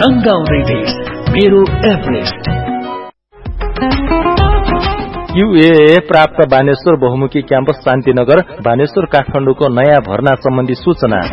रंगाउँदै देश मेरो Everest. UAA प्राप्त बानेश्वर बहुमुखी क्याम्पस शान्तिनगर बानेश्वर काठमाडौँको नयाँ भर्ना सम्बन्धी सूचना।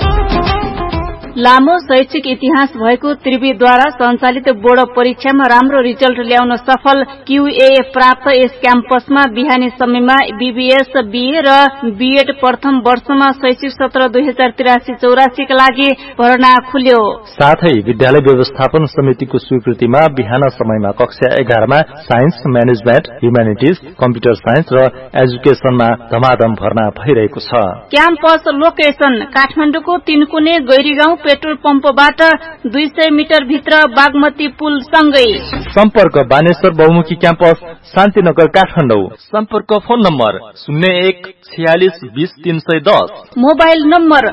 लामो शैक्षिक इतिहास भएको त्रिवीद्वारा सञ्चालित बोर्ड परीक्षामा राम्रो रिजल्ट ल्याउन सफल QAA प्राप्त यस क्याम्पसमा बिहानी समयमा BBS BA र BEd प्रथम वर्षमा शैक्षिक सत्र 2083-84 का लागि भर्ना खुल्यो। साथै विद्यालय व्यवस्थापन समितिको स्वीकृतिमा बिहान समयमा कक्षा 11 मा science, management, humanities, computer science र एजुकेसनमा धमाधम भर्ना भइरहेको छ। क्याम्पस लोकेसन काठमाडौँको तीनकुने गैरीगाउँ पेट्रोल पम्पबाट 200 मिटर भित्र बागमती पुल सँगै। सम्पर्क बानेश्वर बहुमुखी क्याम्पस शान्तिनगर काठमाडौँ। सम्पर्क फोन नम्बर 01 46 20 310, मोबाइल नम्बर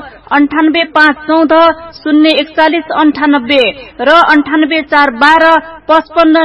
98514 041 98 र 98412 55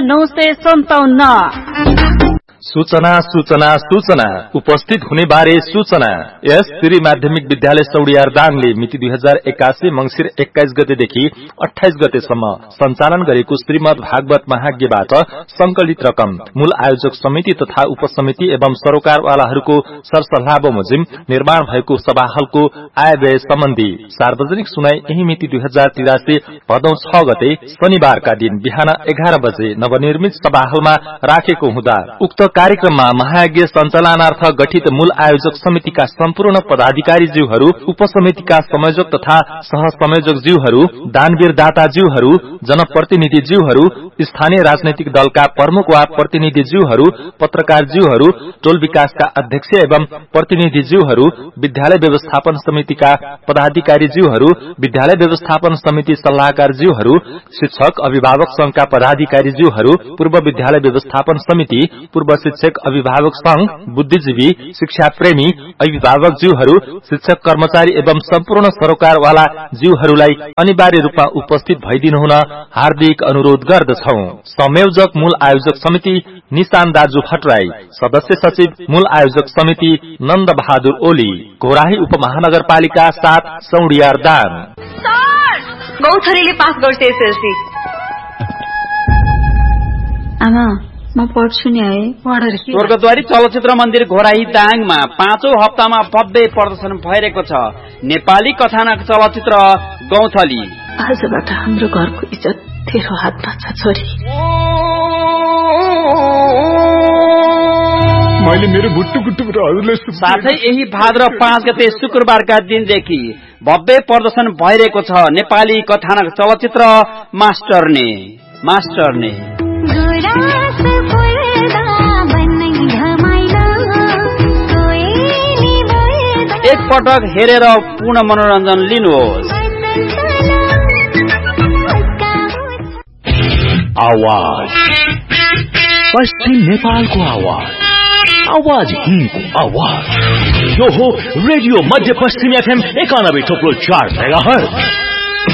957। सूचना सूचना सूचना उपस्थित हुने बारे सूचना। यस श्री माध्यमिक विद्यालय सौडियार दाङले मिति 2081 मंसिर 21 गतेदेखि 28 गतेसम्म सञ्चालन गरेको श्रीमद् भागवत महाज्ञबाट संकलित रकम मूल आयोजक समिति तथा उपसमिति एवं सरोकारवालाहरूको सरसल्लाह बमोजिम निर्माण भएको सभा हलको आय व्यय सम्बन्धी सार्वजनिक सुनाई यही मिति 2083 भदौ 6 गते शनिबारका दिन बिहान 11 बजे नवनिर्मित सभा हलमा राखेको हुँदा उक्त कार्यक्रममा महायज्ञ सञ्चालनार्थ गठित मूल आयोजक समितिका सम्पूर्ण पदाधिकारीज्यूहरू, उपसमितिका संयोजक तथा सहसंयोजकज्यूहरू, दानवीर दाताज्यूहरू, जनप्रतिनिधिज्यूहरू, स्थानीय राजनैतिक दलका प्रमुख वा प्रतिनिधिज्यूहरू, पत्रकारज्यूहरू, टोल विकासका अध्यक्ष एवं प्रतिनिधिज्यूहरू, विद्यालय व्यवस्थापन समितिका पदाधिकारीज्यूहरू, विद्यालय व्यवस्थापन समिति सल्लाहकारज्यूहरू, शिक्षक अभिभावक संघका पदाधिकारीज्यूहरू, पूर्व विद्यालय व्यवस्थापन समिति, पूर्व शिक्षक अभिभावक संघ, बुद्धिजीवी, शिक्षा प्रेमी अभिभावकज्यूहरू, शिक्षक कर्मचारी एवं सम्पूर्ण सरोकारवाला ज्यूहरूलाई अनिवार्य रूपमा उपस्थित भइदिनु हुन हार्दिक अनुरोध गर्दछौं। संयोजक मूल आयोजक समिति निशान दाजु भट्टराई, सदस्य सचिव मूल आयोजक समिति नन्द बहादुर ओली, घोराही उपमहानगरपालिका 7 सौडियार दाङ। गौथरीले पास गर्छ एसएलसी। आमा म पढ्छु नि है। पढेर के? स्वर्गद्वारी चलचित्र मन्दिर घोराही दाङमा 5औं हप्तामा भव्य प्रदर्शन भइरहेको छ। नेपाली कथानक चलचित्र गौथली। आजबाट हाम्रो घरको इज्जत तेरो हातमा छ छोरी। मैले मेरो गुट्टु र हजुरले साथै यही भाद्र 5 गते शुक्रबारका दिनदेखि भव्य प्रदर्शन भइरहेको छ नेपाली कथानक चलचित्र मास्टरने। एक पटक हेरेर पूर्ण मनोरञ्जन लिनुहोस्। आवाज पश्चिम नेपालको आवाज हिन्दको आवाज। यो हो रेडियो मध्य पश्चिम FM 91.4 मेगाहर्ज।